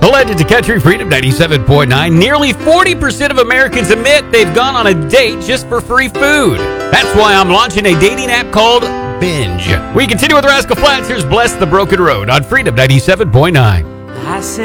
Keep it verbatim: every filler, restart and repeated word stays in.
The Legends of Country Freedom ninety-seven point nine. Nearly forty percent of Americans admit they've gone on a date just for free food. That's why I'm launching a dating app called Binge. We continue with Rascal Flatts. Here's Bless the Broken Road on Freedom ninety-seven point nine. I said